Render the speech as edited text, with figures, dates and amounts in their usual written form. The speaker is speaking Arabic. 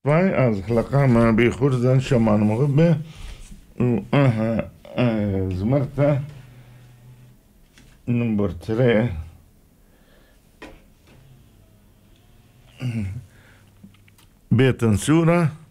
Poi ashlaqama بخرزة شمان مغبة زمرتا نمبر 3 بيتن سورة